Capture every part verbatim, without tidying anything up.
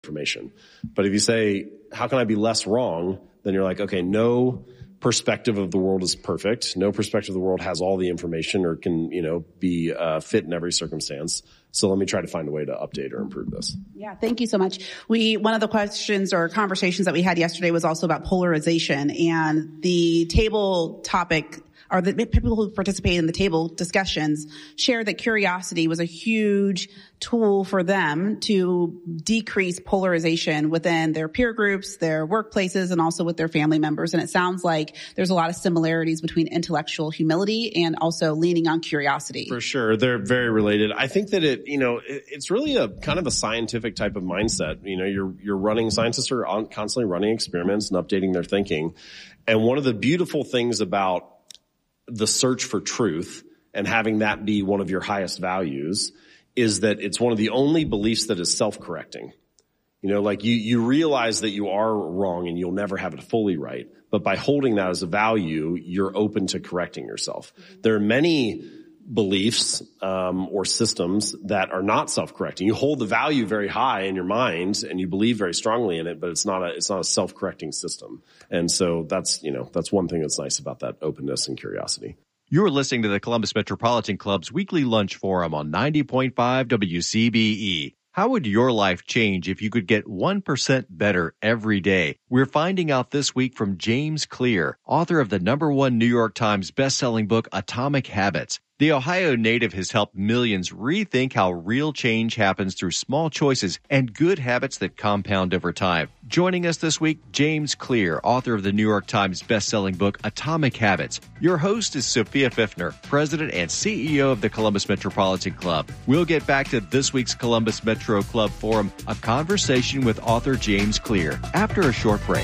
information. But if you say, how can I be less wrong? Then you're like, okay, no perspective of the world is perfect. No perspective of the world has all the information or can, you know, be uh, fit in every circumstance. So let me try to find a way to update or improve this. Yeah, thank you so much. We, one of the questions or conversations that we had yesterday was also about polarization, and the table topic, or the people who participate in the table discussions shared that curiosity was a huge tool for them to decrease polarization within their peer groups, their workplaces, and also with their family members. And it sounds like there's a lot of similarities between intellectual humility and also leaning on curiosity. For sure. They're very related. I think that it, you know, it, it's really a kind of a scientific type of mindset. You know, you're, you're running, scientists are on, constantly running experiments and updating their thinking. And one of the beautiful things about the search for truth and having that be one of your highest values is that it's one of the only beliefs that is self-correcting. You know, like you, you realize that you are wrong and you'll never have it fully right. But by holding that as a value, you're open to correcting yourself. Mm-hmm. There are many beliefs, um, or systems that are not self-correcting. You hold the value very high in your mind and you believe very strongly in it, but it's not a, it's not a self-correcting system. And so that's, you know, that's one thing that's nice about that openness and curiosity. You're listening to the Columbus Metropolitan Club's weekly lunch forum on ninety point five W C B E. How would your life change if you could get one percent better every day? We're finding out this week from James Clear, author of the number one New York Times bestselling book, Atomic Habits. The Ohio native has helped millions rethink how real change happens through small choices and good habits that compound over time. Joining us this week, James Clear, author of the New York Times bestselling book, Atomic Habits. Your host is Sophia Pfiffner, president and C E O of the Columbus Metropolitan Club. We'll get back to this week's Columbus Metro Club Forum, a conversation with author James Clear, after a short break.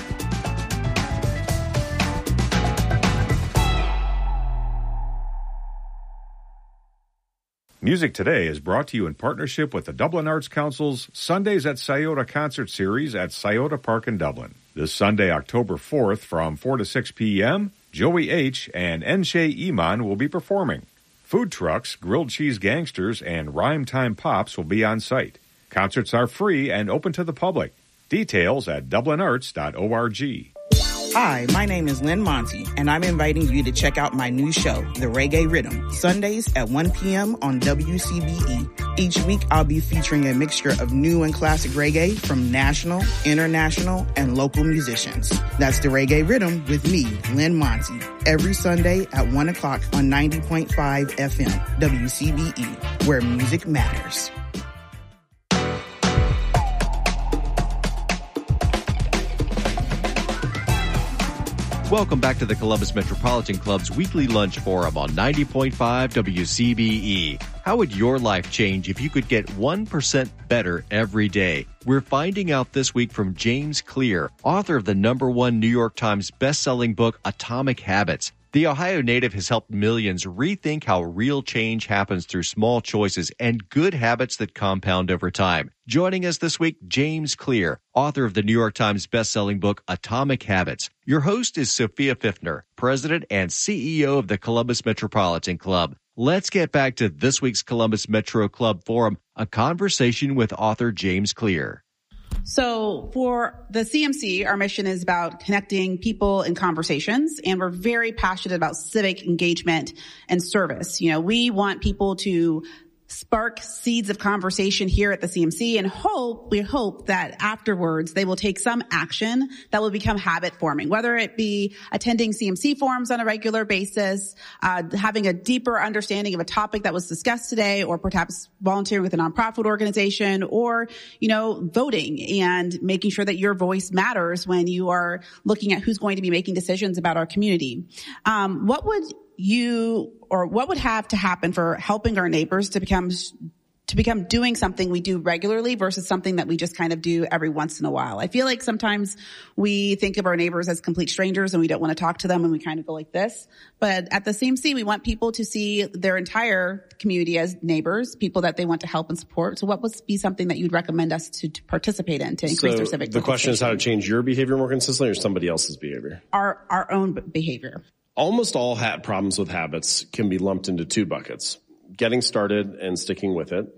Music Today is brought to you in partnership with the Dublin Arts Council's Sundays at Scioto concert series at Scioto Park in Dublin. This Sunday, October fourth, from four to six p.m., Joey H. and Enshay Iman will be performing. Food trucks, grilled cheese gangsters, and rhyme time pops will be on site. Concerts are free and open to the public. Details at dublin arts dot org. Hi, my name is Lynn Monty, and I'm inviting you to check out my new show, The Reggae Rhythm, Sundays at one p.m. on W C B E. Each week, I'll be featuring a mixture of new and classic reggae from national, international, and local musicians. That's The Reggae Rhythm with me, Lynn Monty, every Sunday at one o'clock on ninety point five F M, W C B E, where music matters. Welcome back to the Columbus Metropolitan Club's weekly lunch forum on ninety point five W C B E. How would your life change if you could get one percent better every day? We're finding out this week from James Clear, author of the number one New York Times bestselling book, Atomic Habits. The Ohio native has helped millions rethink how real change happens through small choices and good habits that compound over time. Joining us this week, James Clear, author of the New York Times bestselling book, Atomic Habits. Your host is Sophia Pfiffner, president and C E O of the Columbus Metropolitan Club. Let's get back to this week's Columbus Metro Club Forum, a conversation with author James Clear. So for the C M C, our mission is about connecting people in conversations, and we're very passionate about civic engagement and service. You know, we want people to spark seeds of conversation here at the C M C and hope, we hope that afterwards they will take some action that will become habit forming, whether it be attending C M C forums on a regular basis, uh, having a deeper understanding of a topic that was discussed today, or perhaps volunteering with a nonprofit organization, or, you know, voting and making sure that your voice matters when you are looking at who's going to be making decisions about our community. Um, what would you, or what would have to happen for helping our neighbors to become, to become doing something we do regularly versus something that we just kind of do every once in a while? I feel like sometimes we think of our neighbors as complete strangers and we don't want to talk to them, and we kind of go like this. But at the C M C, we want people to see their entire community as neighbors, people that they want to help and support. So what would be something that you'd recommend us to, to participate in to increase so their civic the question is how to change your behavior more consistently or somebody else's behavior? Our, our own behavior. Almost all ha- problems with habits can be lumped into two buckets: getting started and sticking with it,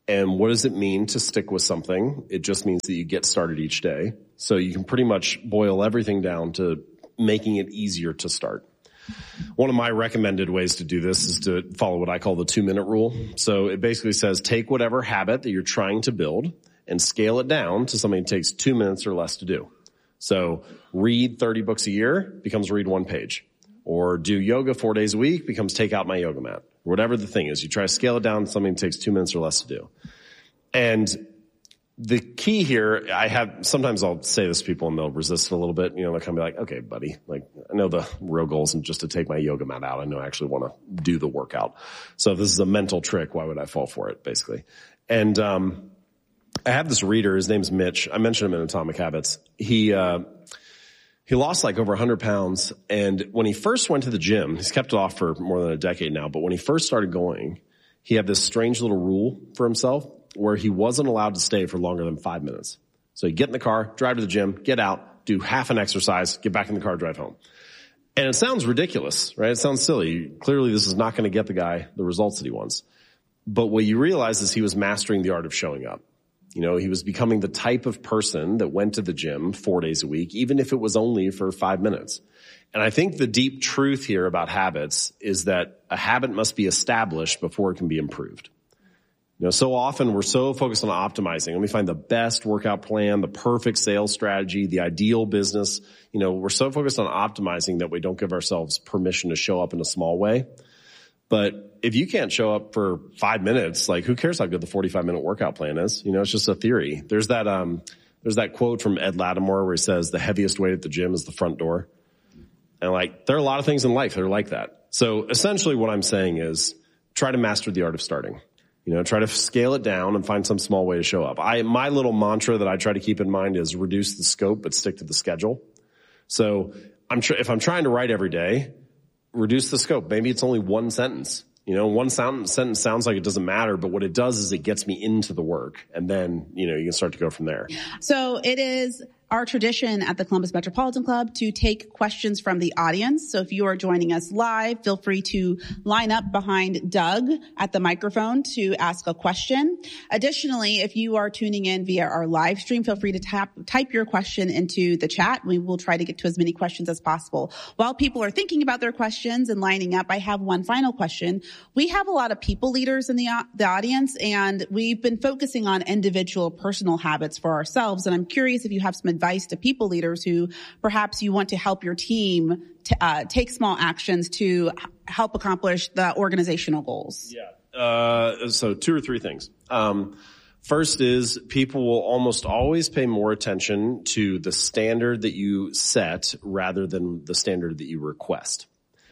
And what does it mean to stick with something? It just means that you get started each day. So you can pretty much boil everything down to making it easier to start. One of my recommended ways to do this is to follow what I call the two-minute rule. So it basically says take whatever habit that you're trying to build and scale it down to something that takes two minutes or less to do. So read thirty books a year becomes read one page. Or do yoga four days a week becomes take out my yoga mat. Whatever the thing is, you try to scale it down to something that takes two minutes or less to do. And the key here, I have, sometimes I'll say this to people and they'll resist it a little bit. You know, they'll kind of be like, okay, buddy, like, I know the real goal isn't just to take my yoga mat out. I know I actually want to do the workout. So if this is a mental trick, why would I fall for it, basically? And, um, I have this reader, his name's Mitch. I mentioned him in Atomic Habits. He, uh, he lost like over one hundred pounds. And when he first went to the gym, he's kept it off for more than a decade now. But when he first started going, he had this strange little rule for himself where he wasn't allowed to stay for longer than five minutes. So he'd get in the car, drive to the gym, get out, do half an exercise, get back in the car, drive home. And it sounds ridiculous, right? It sounds silly. Clearly this is not going to get the guy the results that he wants. But what you realize is he was mastering the art of showing up. You know, he was becoming the type of person that went to the gym four days a week, even if it was only for five minutes. And I think the deep truth here about habits is that a habit must be established before it can be improved. You know, so often we're so focused on optimizing. Let me find the best workout plan, the perfect sales strategy, the ideal business. You know, we're so focused on optimizing that we don't give ourselves permission to show up in a small way. But if you can't show up for five minutes, like who cares how good the forty-five minute workout plan is? You know, it's just a theory. There's that, um, there's that quote from Ed Lattimore where he says the heaviest weight at the gym is the front door. And like, there are a lot of things in life that are like that. So essentially what I'm saying is try to master the art of starting. You know, try to scale it down and find some small way to show up. I, my little mantra that I try to keep in mind is reduce the scope, but stick to the schedule. So I'm tr- if I'm trying to write every day, reduce the scope. Maybe it's only one sentence. You know, one sound, sentence sounds like it doesn't matter, but what it does is it gets me into the work. And then, you know, you can start to go from there. So it is our tradition at the Columbus Metropolitan Club to take questions from the audience. So if you are joining us live, feel free to line up behind Doug at the microphone to ask a question. Additionally, if you are tuning in via our live stream, feel free to tap, type your question into the chat. We will try to get to as many questions as possible. While people are thinking about their questions and lining up, I have one final question. We have a lot of people leaders in the, the audience, and we've been focusing on individual personal habits for ourselves. And I'm curious if you have some advice to people leaders who perhaps you want to help your team to, uh, take small actions to h- help accomplish the organizational goals. Yeah. Uh, so two or three things. Um, first is people will almost always pay more attention to the standard that you set rather than the standard that you request.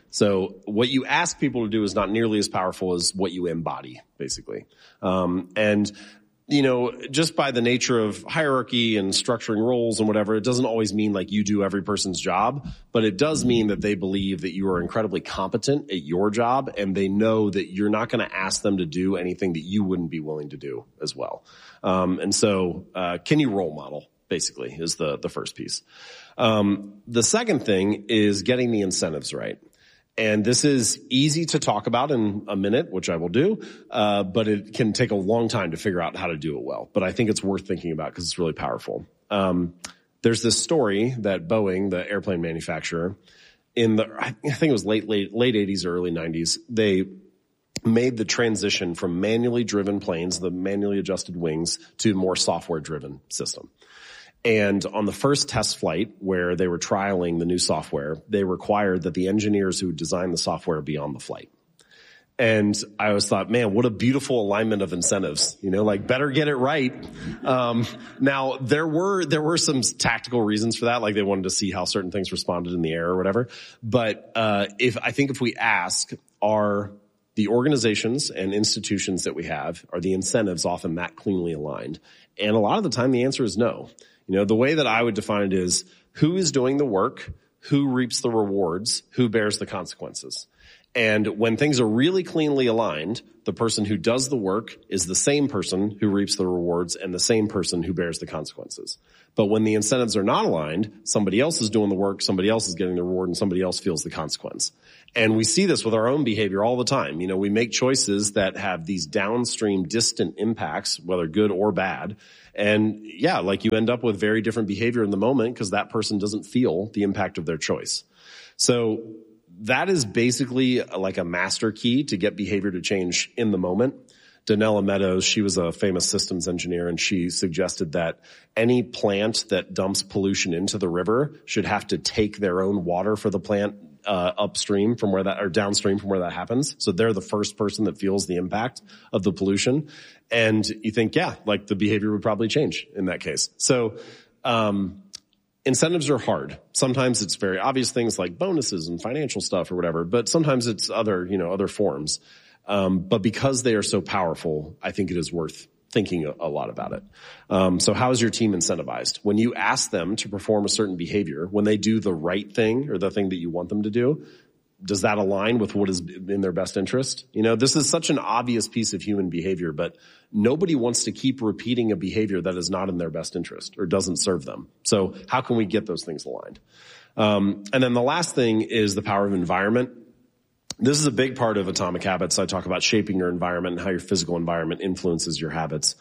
So what you ask people to do is not nearly as powerful as what you embody, basically. Um, and, you know, just by the nature of hierarchy and structuring roles and whatever, it doesn't always mean like you do every person's job, but it does mean that they believe that you are incredibly competent at your job, and they know that you're not going to ask them to do anything that you wouldn't be willing to do as well. Um, and so, uh, can you role model, basically, is the, the first piece. Um, the second thing is getting the incentives right. And this is easy to talk about in a minute, which I will do, uh, but it can take a long time to figure out how to do it well. But I think it's worth thinking about because it's really powerful. Um, there's this story that Boeing, the airplane manufacturer, in the, I think it was late, late, late eighties or early nineties, they made the transition from manually driven planes, the manually adjusted wings, to more software driven system. And on the first test flight where they were trialing the new software, they required that the engineers who designed the software be on the flight. And I always thought, man, what a beautiful alignment of incentives, you know, like better get it right. Um, now there were, there were some tactical reasons for that. Like they wanted to see how certain things responded in the air or whatever. But, uh, if I think if we ask, are the organizations and institutions that we have, are the incentives often that cleanly aligned? And a lot of the time the answer is no. You know, the way that I would define it is who is doing the work, who reaps the rewards, who bears the consequences. And when things are really cleanly aligned, the person who does the work is the same person who reaps the rewards and the same person who bears the consequences. But when the incentives are not aligned, somebody else is doing the work, somebody else is getting the reward, and somebody else feels the consequence. And we see this with our own behavior all the time. You know, we make choices that have these downstream distant impacts, whether good or bad. And yeah, like you end up with very different behavior in the moment because that person doesn't feel the impact of their choice. So that is basically like a master key to get behavior to change in the moment. Donella Meadows, she was a famous systems engineer, and she suggested that any plant that dumps pollution into the river should have to take their own water for the plant uh, upstream from where that, or downstream from where that happens. So they're the first person that feels the impact of the pollution. And you think, yeah, like the behavior would probably change in that case. So, um, incentives are hard. Sometimes it's very obvious things like bonuses and financial stuff or whatever, but sometimes it's other, you know, other forms. Um, but because they are so powerful, I think it is worth thinking a, a lot about it. Um, so how is your team incentivized? When you ask them to perform a certain behavior, when they do the right thing or the thing that you want them to do, does that align with what is in their best interest? You know, this is such an obvious piece of human behavior, but nobody wants to keep repeating a behavior that is not in their best interest or doesn't serve them. So how can we get those things aligned? Um, and then the last thing is the power of environment. This is a big part of Atomic Habits. I talk about shaping your environment and how your physical environment influences your habits.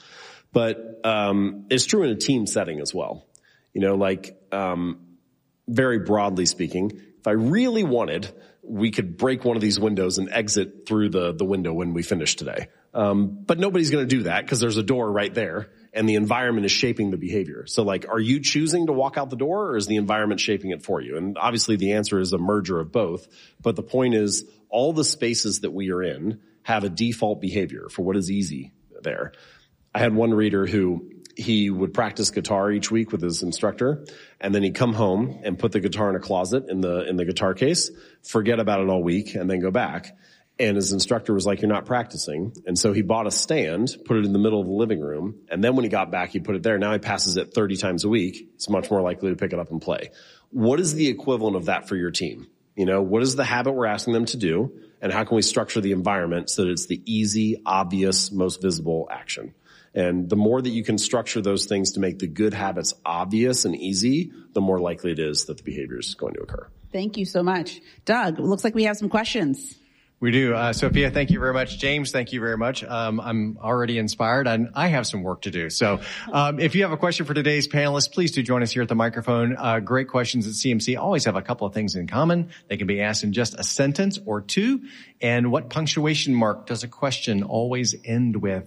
But um, it's true in a team setting as well. You know, like um, very broadly speaking, if I really wanted, we could break one of these windows and exit through the, the window when we finish today. Um, but nobody's going to do that because there's a door right there and the environment is shaping the behavior. So like, are you choosing to walk out the door or is the environment shaping it for you? And obviously the answer is a merger of both. But the point is all the spaces that we are in have a default behavior for what is easy there. I had one reader who he would practice guitar each week with his instructor, and then he'd come home and put the guitar in a closet in the in the guitar case, forget about it all week, and then go back. And his instructor was like, you're not practicing. And so he bought a stand, put it in the middle of the living room, and then when he got back, he put it there. Now he passes it thirty times a week. It's much more likely to pick it up and play. What is the equivalent of that for your team? You know, what is the habit we're asking them to do, and how can we structure the environment so that it's the easy, obvious, most visible action? And the more that you can structure those things to make the good habits obvious and easy, the more likely it is that the behavior is going to occur. Thank you so much. Doug, it looks like we have some questions. We do. Uh, Sophia, thank you very much. James, thank you very much. Um, I'm already inspired, and I have some work to do. So um, if you have a question for today's panelists, please do join us here at the microphone. Uh, great questions at C M C always have a couple of things in common. They can be asked in just a sentence or two. And what punctuation mark does a question always end with?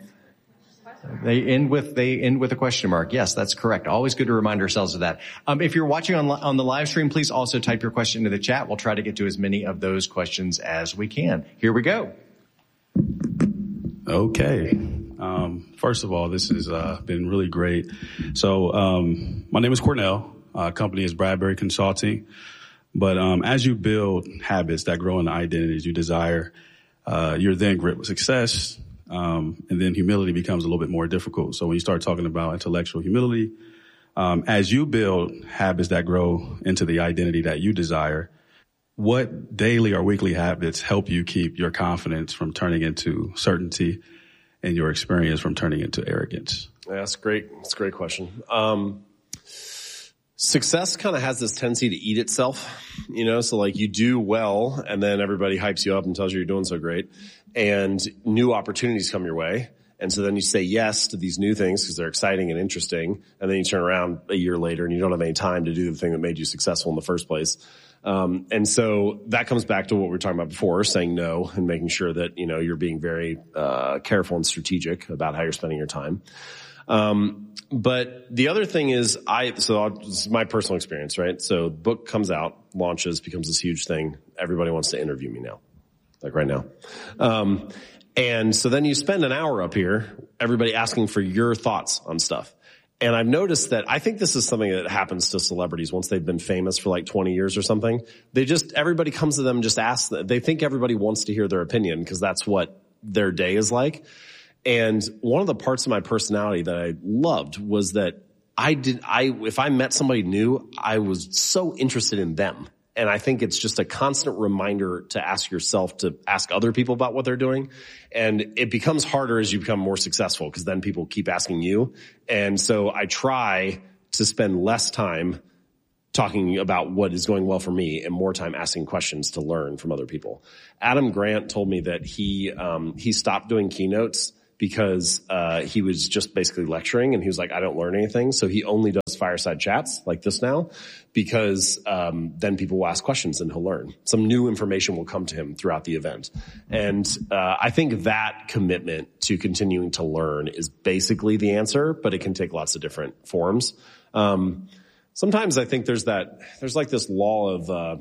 They end with, they end with a question mark. Yes, that's correct. Always good to remind ourselves of that. Um, if you're watching on, on the live stream, please also type your question into the chat. We'll try to get to as many of those questions as we can. Here we go. Okay. Um, first of all, this has uh, been really great. So, um, my name is Cornell. Uh, company is Bradbury Consulting. But, um, as you build habits that grow into identities you desire, uh, you're then great with success. Um, and then humility becomes a little bit more difficult. So when you start talking about intellectual humility, um, as you build habits that grow into the identity that you desire, what daily or weekly habits help you keep your confidence from turning into certainty and your experience from turning into arrogance? Yeah, that's great. That's a great question. Um, Success kind of has this tendency to eat itself, you know, so like you do well and then everybody hypes you up and tells you you're doing so great and new opportunities come your way. And so then you say yes to these new things because they're exciting and interesting. And then you turn around a year later and you don't have any time to do the thing that made you successful in the first place. Um, and so that comes back to what we were talking about before, saying no and making sure that, you know, you're being very, uh, careful and strategic about how you're spending your time. Um, but the other thing is I, so I'll, this is my personal experience, right? So book comes out, launches, becomes this huge thing. Everybody wants to interview me now, like right now. Um, and so then you spend an hour up here, everybody asking for your thoughts on stuff. And I've noticed that I think this is something that happens to celebrities once they've been famous for like twenty years or something. They just, everybody comes to them and just asks, they think everybody wants to hear their opinion because that's what their day is like. And one of the parts of my personality that I loved was that I did, I, if I met somebody new, I was so interested in them. And I think it's just a constant reminder to ask yourself, to ask other people about what they're doing. And it becomes harder as you become more successful, because then people keep asking you. And so I try to spend less time talking about what is going well for me and more time asking questions to learn from other people. Adam Grant told me that he um he stopped doing keynotes because uh he was just basically lecturing, and he was like, I don't learn anything. So he only does fireside chats like this now, because um then people will ask questions and he'll learn. Some new information will come to him throughout the event. And uh I think that commitment to continuing to learn is basically the answer, but it can take lots of different forms. Um sometimes I think there's that there's like this law of uh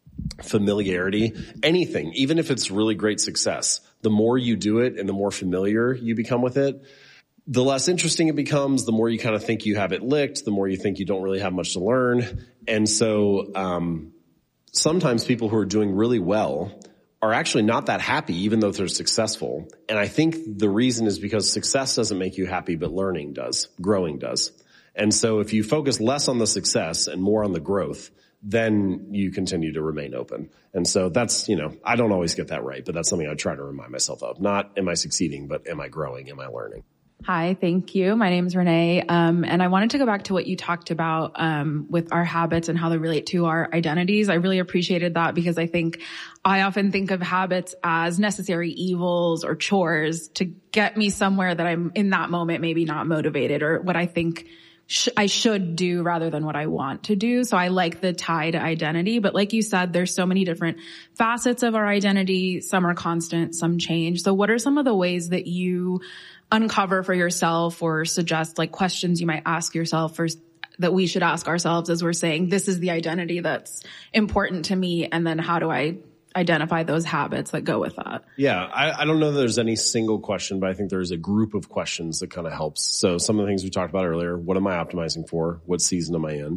familiarity. Anything, even if it's really great success, the more you do it and the more familiar you become with it, the less interesting it becomes, the more you kind of think you have it licked, the more you think you don't really have much to learn. And so um sometimes people who are doing really well are actually not that happy, even though they're successful. And I think the reason is because success doesn't make you happy, but learning does, growing does. And so if you focus less on the success and more on the growth, then you continue to remain open. And so that's, you know, I don't always get that right, but that's something I try to remind myself of. Not am I succeeding, but am I growing? Am I learning? Hi, thank you. My name is Renee. Um, and I wanted to go back to what you talked about, um, with our habits and how they relate to our identities. I really appreciated that, because I think I often think of habits as necessary evils or chores to get me somewhere that I'm in that moment, maybe not motivated, or what I think sh- I should do rather than what I want to do. So I like the tie to identity. But like you said, there's so many different facets of our identity. Some are constant, some change. So what are some of the ways that you uncover for yourself, or suggest like questions you might ask yourself, or that we should ask ourselves as we're saying, this is the identity that's important to me, and then how do I identify those habits that go with that? Yeah, I, I don't know that there's any single question, but I think there's a group of questions that kind of helps. So some of the things we talked about earlier, what am I optimizing for? What season am I in?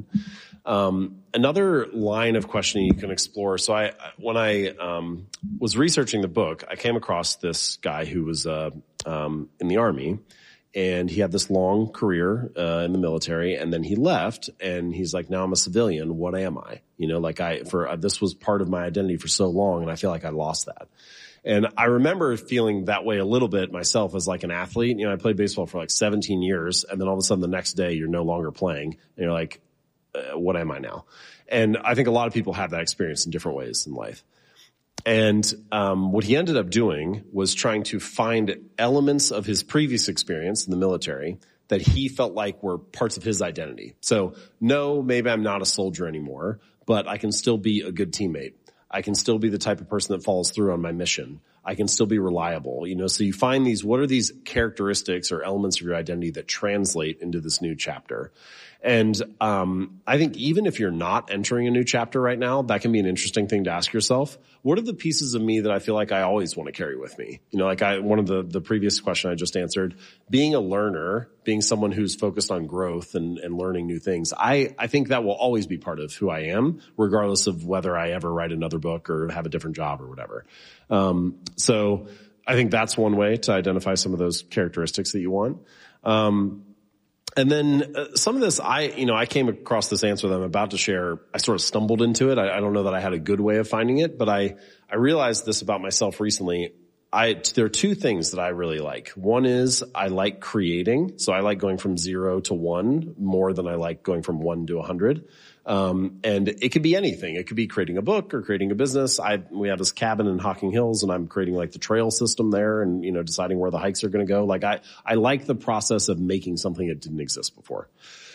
Um, another line of questioning you can explore. So I, when I, um, was researching the book, I came across this guy who was, uh, um, in the Army, and he had this long career, uh, in the military, and then he left, and he's like, now I'm a civilian. What am I? You know, like I, for, uh, this was part of my identity for so long, and I feel like I lost that. And I remember feeling that way a little bit myself as like an athlete. You know, I played baseball for like seventeen years, and then all of a sudden the next day you're no longer playing, and you're like, uh, what am I now? And I think a lot of people have that experience in different ways in life. And um what he ended up doing was trying to find elements of his previous experience in the military that he felt like were parts of his identity. So, no, maybe I'm not a soldier anymore, but I can still be a good teammate. I can still be the type of person that follows through on my mission. I can still be reliable. You know, so you find these, what are these characteristics or elements of your identity that translate into this new chapter? And um I think even if you're not entering a new chapter right now, that can be an interesting thing to ask yourself. What are the pieces of me that I feel like I always want to carry with me? You know, like I, one of the, the previous question I just answered, being a learner, being someone who's focused on growth and, and learning new things, I, I think that will always be part of who I am, regardless of whether I ever write another book or have a different job or whatever. Um, so I think that's one way to identify some of those characteristics that you want. Um, And then uh, some of this, I, you know, I came across this answer that I'm about to share. I sort of stumbled into it. I, I don't know that I had a good way of finding it, but I, I realized this about myself recently. I, there are two things that I really like. One is I like creating. So I like going from zero to one more than I like going from one to a hundred. Um, and it could be anything. It could be creating a book or creating a business. I, we have this cabin in Hocking Hills, and I'm creating like the trail system there and, you know, deciding where the hikes are going to go. Like I, I like the process of making something that didn't exist before.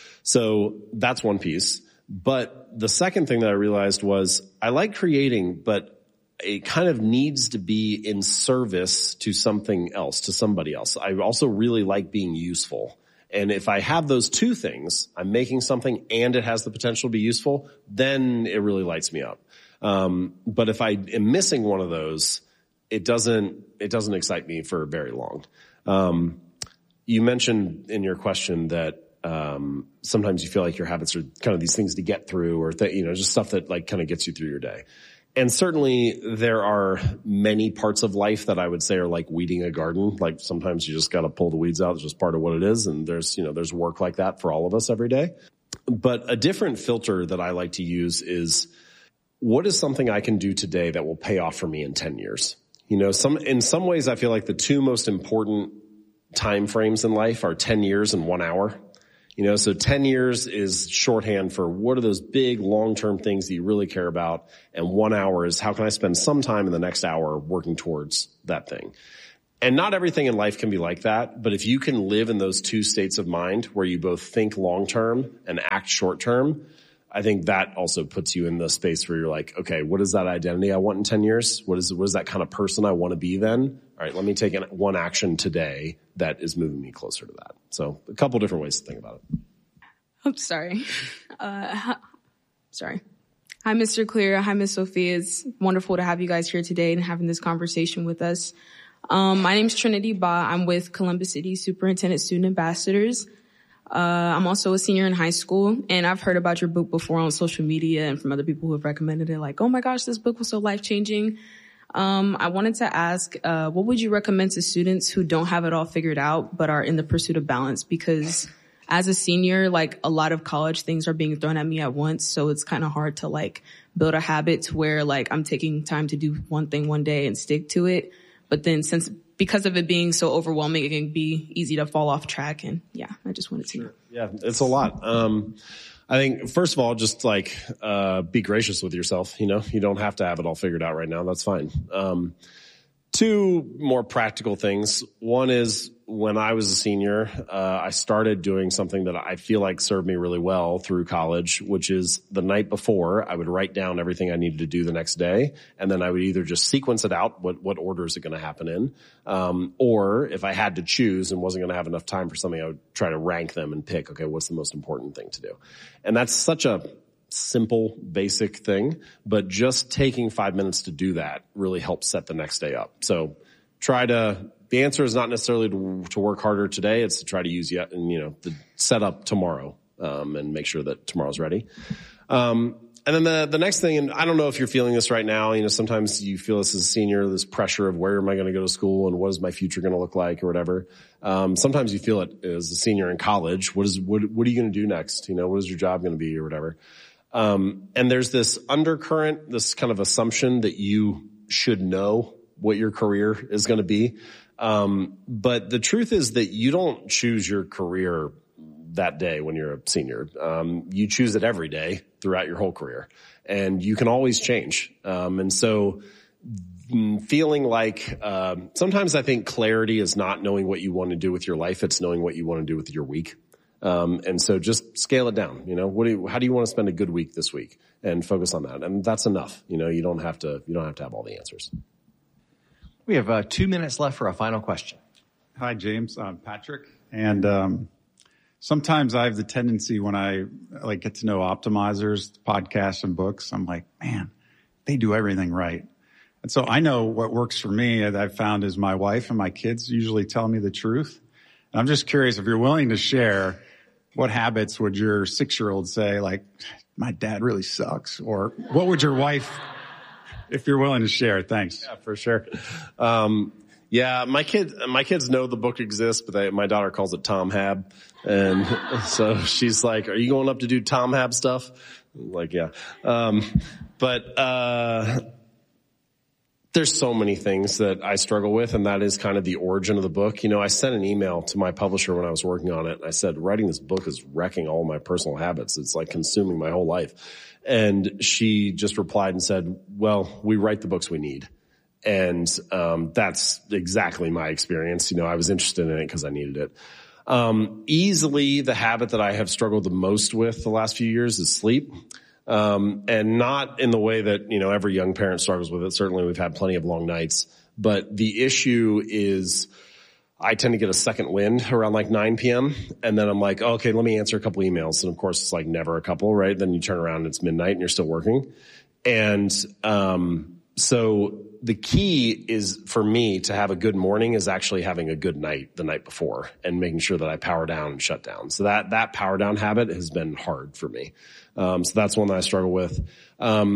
So that's one piece. But the second thing that I realized was I like creating, but it kind of needs to be in service to something else, to somebody else. I also really like being useful. And if I have those two things, I'm making something and it has the potential to be useful, then it really lights me up. Um, but if I am missing one of those, it doesn't, it doesn't excite me for very long. Um, you mentioned in your question that, um, sometimes you feel like your habits are kind of these things to get through, or th- you know, just stuff that like kind of gets you through your day. And certainly there are many parts of life that I would say are like weeding a garden. Like sometimes you just got to pull the weeds out. It's just part of what it is. And there's, you know, there's work like that for all of us every day. But a different filter that I like to use is what is something I can do today that will pay off for me in ten years? You know, some, in some ways I feel like the two most important time frames in life are ten years and one hour. You know, so ten years is shorthand for what are those big long-term things that you really care about. And one hour is how can I spend some time in the next hour working towards that thing? And not everything in life can be like that. But if you can live in those two states of mind where you both think long-term and act short-term, I think that also puts you in the space where you're like, okay, what is that identity I want in ten years? What is, what is that kind of person I want to be then? All right, let me take one action today that is moving me closer to that. So a couple different ways to think about it. I'm sorry. Uh, sorry. Hi, Mister Clear. Hi, Miz Sophia. It's wonderful to have you guys here today and having this conversation with us. Um, my name's Trinity Ba. I'm with Columbus City Superintendent Student Ambassadors. Uh, I'm also a senior in high school, and I've heard about your book before on social media and from other people who have recommended it, like, oh my gosh, this book was so life-changing. Um, I wanted to ask, uh, what would you recommend to students who don't have it all figured out but are in the pursuit of balance? Because as a senior, like, a lot of college things are being thrown at me at once, so it's kind of hard to, like, build a habit to where, like, I'm taking time to do one thing one day and stick to it. But then since because of it being so overwhelming, it can be easy to fall off track. And yeah, I just wanted to know. Yeah, it's a lot. Um, I think, first of all, just like, uh, be gracious with yourself. You know, you don't have to have it all figured out right now. That's fine. Um, two more practical things. One is when I was a senior, uh, I started doing something that I feel like served me really well through college, which is the night before I would write down everything I needed to do the next day. And then I would either just sequence it out. What, what order is it going to happen in? Um, or if I had to choose and wasn't going to have enough time for something, I would try to rank them and pick, okay, what's the most important thing to do? And that's such a simple, basic thing, but just taking five minutes to do that really helps set the next day up. So try to, the answer is not necessarily to, to work harder today. It's to try to use yet and, you know, the set up tomorrow, um, and make sure that tomorrow's ready. Um, and then the, the next thing, and I don't know if you're feeling this right now, you know, sometimes you feel this as a senior, this pressure of where am I going to go to school and what is my future going to look like or whatever. Um, sometimes you feel it as a senior in college. What is, what, what are you going to do next? You know, what is your job going to be or whatever? Um, and there's this undercurrent, this kind of assumption that you should know what your career is going to be. Um, but the truth is that you don't choose your career that day when you're a senior. Um, you choose it every day throughout your whole career, and you can always change. Um, and so feeling like, um, sometimes I think clarity is not knowing what you want to do with your life. It's knowing what you want to do with your week. Um, and so just scale it down. You know, what do you, how do you want to spend a good week this week, and focus on that? And that's enough. You know, you don't have to, you don't have to have all the answers. We have uh, two minutes left for a final question. Hi, James. I'm Patrick. And um, sometimes I have the tendency when I like get to know optimizers, podcasts, and books, I'm like, man, they do everything right. And so I know what works for me that I've found is my wife and my kids usually tell me the truth. And I'm just curious if you're willing to share, what habits would your six-year-old say, like, my dad really sucks? Or what would your wife... If you're willing to share, thanks. Yeah, for sure. Um, yeah, my kids, my kids know the book exists, but they, my daughter calls it Tom Hab. And so she's like, are you going up to do Tom Hab stuff? I'm like, yeah. Um, but, uh, there's so many things that I struggle with, and that is kind of the origin of the book. You know, I sent an email to my publisher when I was working on it. I said, writing this book is wrecking all my personal habits. It's like consuming my whole life. And she just replied and said, well, we write the books we need. And, um, that's exactly my experience. You know, I was interested in it because I needed it. Um, easily the habit that I have struggled the most with the last few years is sleep. Um, and not in the way that, you know, every young parent struggles with it. Certainly we've had plenty of long nights, but the issue is I tend to get a second wind around like nine p.m. And then I'm like, oh, okay, let me answer a couple emails. And of course it's like never a couple, right? Then you turn around and it's midnight and you're still working. And, um, so the key is for me to have a good morning is actually having a good night the night before and making sure that I power down and shut down. So that, that power down habit has been hard for me. Um, so that's one that I struggle with. Um,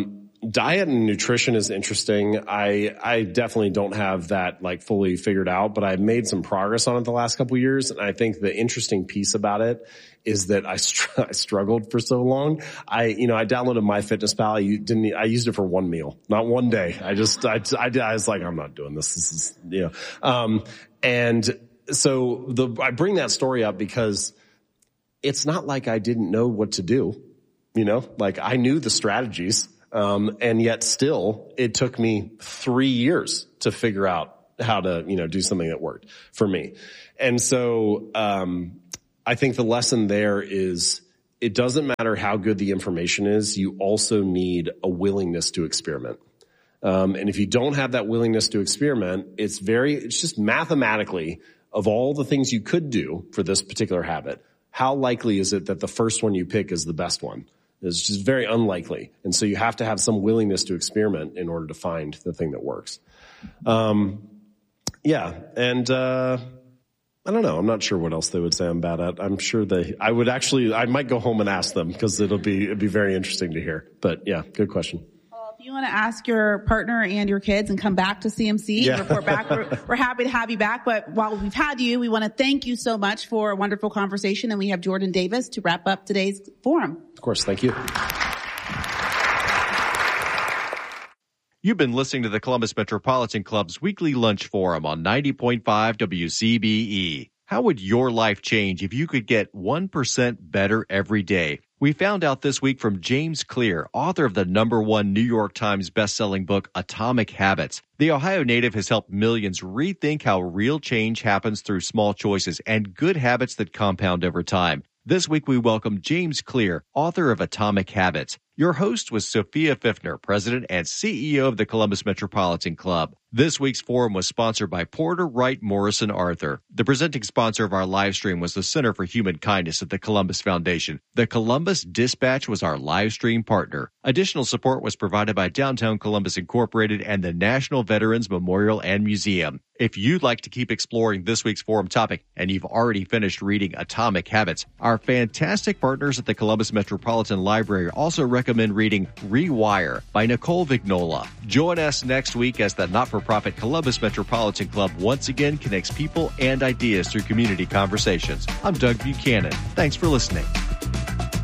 diet and nutrition is interesting. I, I definitely don't have that like fully figured out, but I've made some progress on it the last couple of years. And I think the interesting piece about it is that I, str- I struggled for so long. I, you know, I downloaded MyFitnessPal. I didn't, I used it for one meal, not one day. I just, I, I, I was like, I'm not doing this. This is, you know, um, and so the, I bring that story up because it's not like I didn't know what to do, you know, like I knew the strategies. Um, and yet still it took me three years to figure out how to, you know, do something that worked for me. And so, um, I think the lesson there is it doesn't matter how good the information is. You also need a willingness to experiment. Um, and if you don't have that willingness to experiment, it's very, it's just mathematically of all the things you could do for this particular habit, how likely is it that the first one you pick is the best one? It's just very unlikely. And so you have to have some willingness to experiment in order to find the thing that works. Um, yeah. And, uh, I don't know. I'm not sure what else they would say I'm bad at. I'm sure they, I would actually, I might go home and ask them because it'll be, it'd be very interesting to hear. But yeah, good question. Well, if you want to ask your partner and your kids and come back to C M C yeah. and report back, we're, we're happy to have you back. But while we've had you, we want to thank you so much for a wonderful conversation. And we have Jordan Davis to wrap up today's forum. Of course. Thank you. You've been listening to the Columbus Metropolitan Club's weekly lunch forum on ninety point five W C B E. How would your life change if you could get one percent better every day? We found out this week from James Clear, author of the number one New York Times bestselling book, Atomic Habits. The Ohio native has helped millions rethink how real change happens through small choices and good habits that compound over time. This week we welcome James Clear, author of Atomic Habits. Your host was Sophia Pfiffner, president and C E O of the Columbus Metropolitan Club. This week's forum was sponsored by Porter Wright Morrison Arthur. The presenting sponsor of our live stream was the Center for Human Kindness at the Columbus Foundation. The Columbus Dispatch was our live stream partner. Additional support was provided by Downtown Columbus Incorporated and the National Veterans Memorial and Museum. If you'd like to keep exploring this week's forum topic and you've already finished reading Atomic Habits, our fantastic partners at the Columbus Metropolitan Library also recommend reading Rewire by Nicole Vignola. Join us next week as the not-for-profit Columbus Metropolitan Club once again connects people and ideas through community conversations. I'm Doug Buchanan. Thanks for listening.